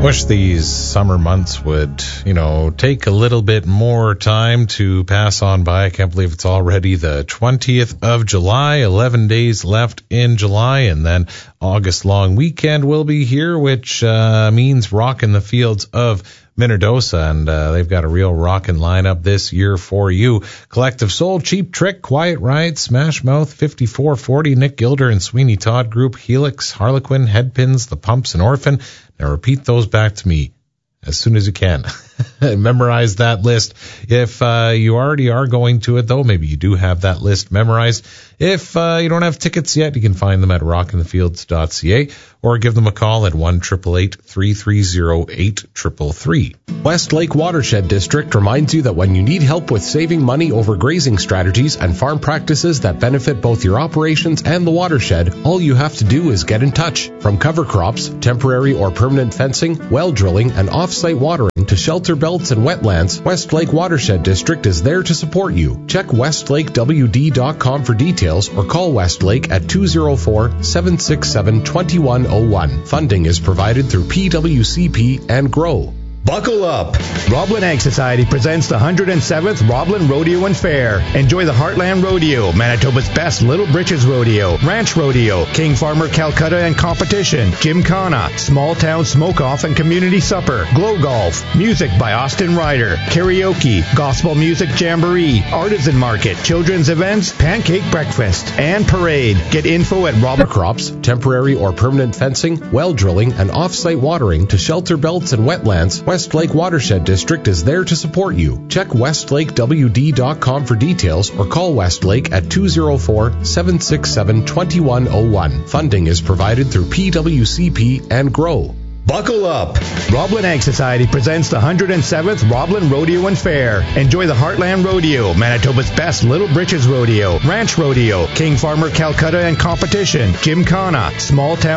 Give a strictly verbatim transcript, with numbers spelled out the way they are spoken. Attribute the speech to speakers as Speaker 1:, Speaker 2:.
Speaker 1: Wish these summer months would, you know, take a little bit more time to pass on by. I can't believe it's already the twentieth of July, eleven days left in July, and then August long weekend will be here, which uh, means rocking the fields of Minnedosa, and uh, they've got a real rockin' lineup this year for you. Collective Soul, Cheap Trick, Quiet Ride, Smash Mouth, fifty-four forty, Nick Gilder and Sweeney Todd Group, Helix, Harlequin, Headpins, The Pumps, and Orphan. Now repeat those back to me as soon as you can. Memorize that list. If uh, you already are going to it, though, maybe you do have that list memorized. If uh, you don't have tickets yet, you can find them at rockin the fields dot c a or give them a call at one eight eight eight, three three zero, eight three three three.
Speaker 2: Westlake Watershed District reminds you that when you need help with saving money over grazing strategies and farm practices that benefit both your operations and the watershed, all you have to do is get in touch. From cover crops, temporary or permanent fencing, well drilling, and off-site watering to shelter belts and wetlands, Westlake Watershed District is there to support you. Check westlake w d dot com for details or call Westlake at two oh four, seven six seven, two one oh one. Funding is provided through P W C P and GROW.
Speaker 3: Buckle up! Roblin Ag Society presents the one hundred seventh Roblin Rodeo and Fair. Enjoy the Heartland Rodeo, Manitoba's best Little Britches Rodeo, Ranch Rodeo, King Farmer Calcutta and Competition, Gymkhana, Small Town Smoke-Off and Community Supper, Glow Golf, music by Austin Ryder, karaoke, gospel music jamboree, artisan market, children's events, pancake breakfast, and parade. Get info at Roblin
Speaker 2: Crops, temporary or permanent fencing, well drilling, and off-site watering to shelter belts and wetlands. Westlake Watershed District is there to support you. Check westlake w d dot com for details or call Westlake at two oh four, seven six seven, two one oh one. Funding is provided through P W C P and GROW.
Speaker 3: Buckle up! Roblin Ag Society presents the one hundred seventh Roblin Rodeo and Fair. Enjoy the Heartland Rodeo, Manitoba's best Little Britches Rodeo, Ranch Rodeo, King Farmer Calcutta and Competition, Gymkhana, Small Town